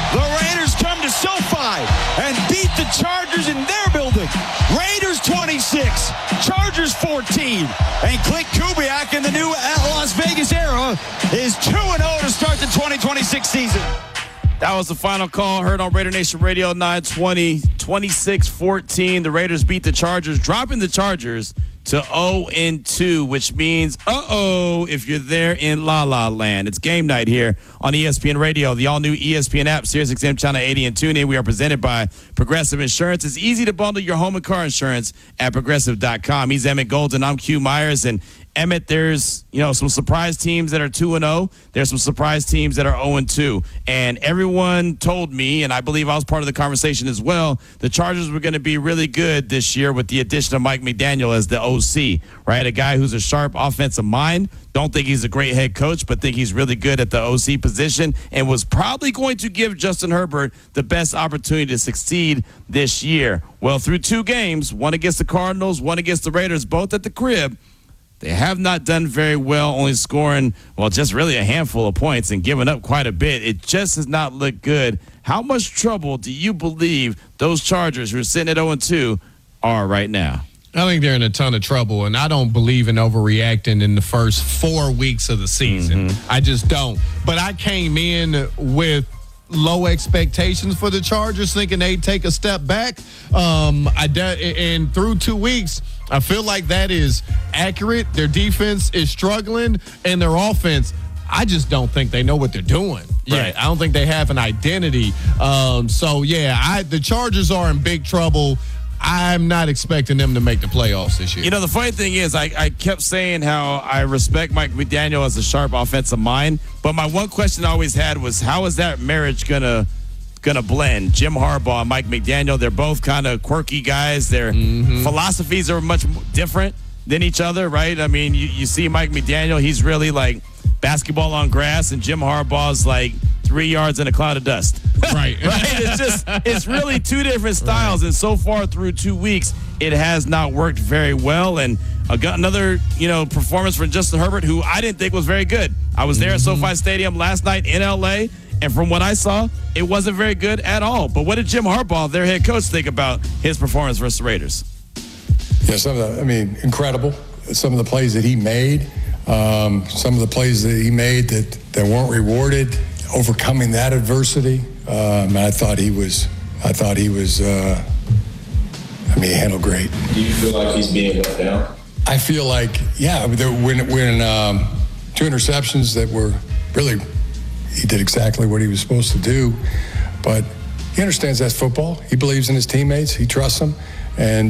The Raiders come to SoFi and beat the Chargers in their building. Raiders 26, Chargers 14. And Clint Kubiak in the new Las Vegas era is 2-0 to start the 2026 season. That was the final call heard on Raider Nation Radio 920, 26-14. The Raiders beat the Chargers, dropping the Chargers to 0-2, which means, if you're there in La La Land. It's game night here on ESPN Radio, the all-new ESPN app, SiriusXM Channel 80 and TuneIn. We are presented by Progressive Insurance. It's easy to bundle your home and car insurance at Progressive.com. He's Emmett Golden. I'm Q Myers. And Emmett, there's some surprise teams that are 2-0. There's some surprise teams that are 0-2. And everyone told me, and I believe I was part of the conversation as well, the Chargers were going to be really good this year with the addition of Mike McDaniel as the OC, right? A guy who's a sharp offensive mind. Don't think he's a great head coach, but think he's really good at the OC position and was probably going to give Justin Herbert the best opportunity to succeed this year. Well, through 2 games, one against the Cardinals, one against the Raiders, both at the crib, they have not done very well, only scoring, just really a handful of points and giving up quite a bit. It just has not looked good. How much trouble do you believe those Chargers, who are sitting at 0-2, are right now? I think they're in a ton of trouble, and I don't believe in overreacting in the first 4 weeks of the season. I just don't. But I came in with low expectations for the Chargers, thinking they'd take a step back. And through 2 weeks, I feel like that is accurate. Their defense is struggling, and their offense, I just don't think they know what they're doing. Yeah, I don't think they have an identity. The Chargers are in big trouble. I'm not expecting them to make the playoffs this year. The funny thing is I kept saying how I respect Mike McDaniel as a sharp offensive mind, but my one question I always had was, how is that marriage gonna blend? Jim Harbaugh and Mike McDaniel, they're both kind of quirky guys. Their philosophies are much different than each other, right? I mean, you see Mike McDaniel, he's really like basketball on grass, and Jim Harbaugh's like 3 yards in a cloud of dust. Right. It's really 2 different styles. And so far through 2 weeks, it has not worked very well. And another, performance from Justin Herbert, who I didn't think was very good. I was there at SoFi Stadium last night in L.A., and from what I saw, it wasn't very good at all. But what did Jim Harbaugh, their head coach, think about his performance versus the Raiders? Yeah, incredible. Some of the plays that he made, some of the plays that he made that weren't rewarded, overcoming that adversity. I thought he handled great. Do you feel like he's being let down? I feel like, when 2 interceptions that were really, he did exactly what he was supposed to do, but he understands that's football. He believes in his teammates. He trusts them. And,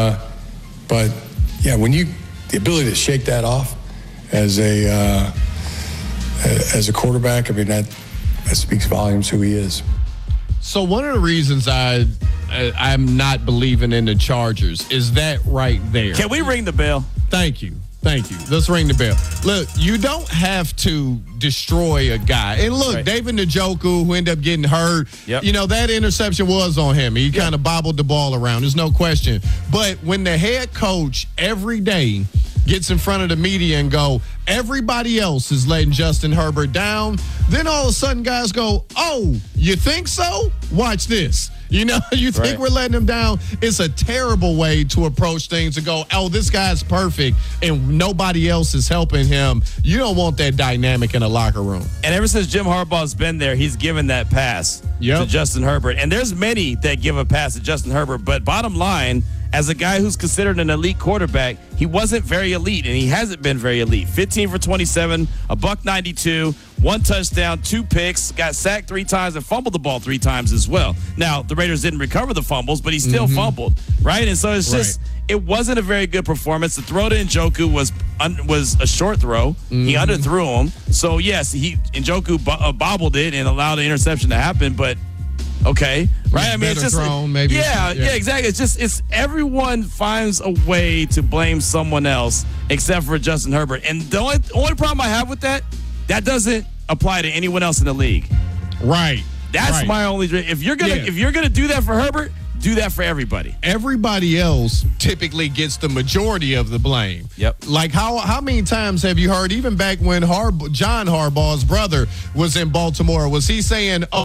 the ability to shake that off as a quarterback, that speaks volumes who he is. So one of the reasons I'm not believing in the Chargers is that right there. Can we ring the bell? Thank you. Let's ring the bell. Look, you don't have to destroy a guy. And look, David Njoku, who ended up getting hurt, that interception was on him. He kind of bobbled the ball around. There's no question. But when the head coach every day gets in front of the media and go, everybody else is letting Justin Herbert down, then all of a sudden guys go, oh, you think so? Watch this. You think we're letting him down? It's a terrible way to approach things, to go, oh, this guy's perfect and nobody else is helping him. You don't want that dynamic in a locker room. And ever since Jim Harbaugh's been there, he's given that pass to Justin Herbert. And there's many that give a pass to Justin Herbert. But bottom line, as a guy who's considered an elite quarterback, he wasn't very elite, and he hasn't been very elite. 15 for 27, $192, 1 touchdown, 2 picks, got sacked 3 times and fumbled the ball 3 times as well. Now, the Raiders didn't recover the fumbles, but he still fumbled, right? And so it's just, it wasn't a very good performance. The throw to Njoku was a short throw. He underthrew him. So, yes, Njoku bobbled it and allowed the interception to happen, but okay, right? It's just thrown, maybe. Yeah, exactly. It's everyone finds a way to blame someone else except for Justin Herbert. And the only problem I have with that doesn't apply to anyone else in the league. Right. That's my only. If you're gonna do that for Herbert, do that for everybody. Everybody else typically gets the majority of the blame. Yep. Like how many times have you heard, even back when John Harbaugh's brother was in Baltimore, was he saying, oh,